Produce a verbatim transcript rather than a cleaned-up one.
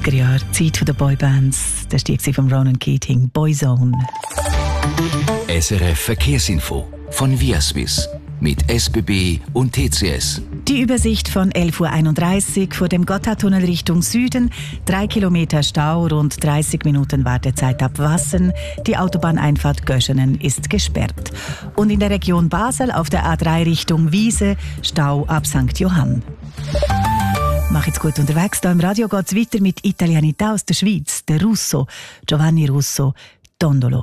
neunziger Jahre, Zeit der Boybands. Das war die von Ronan Keating, Boyzone. S R F Verkehrsinfo von Viaswiss mit S B B und T C S. Die Übersicht von elf Uhr einunddreißig vor dem Gotthardtunnel Richtung Süden. Drei Kilometer Stau, rund dreißig Minuten Wartezeit ab Wassen. Die Autobahneinfahrt Göschenen ist gesperrt. Und in der Region Basel auf der A drei Richtung Wiese Stau ab Sankt Johann. Mach jetzt gut unterwegs. Da im Radio geht es weiter mit Italianità aus der Schweiz. Der Russo, Giovanni Russo, Tondolo.